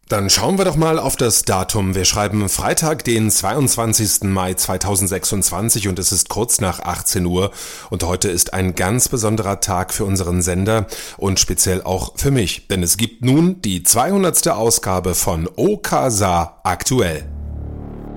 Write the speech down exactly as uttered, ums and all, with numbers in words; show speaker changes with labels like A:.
A: Dann schauen wir doch mal auf das Datum. Wir schreiben Freitag, den zweiundzwanzigsten Mai zweitausendsechsundzwanzig und es ist kurz nach achtzehn Uhr und heute ist ein ganz besonderer Tag für unseren Sender und speziell auch für mich, denn es gibt nun die zweihundertste Ausgabe von O K S A aktuell.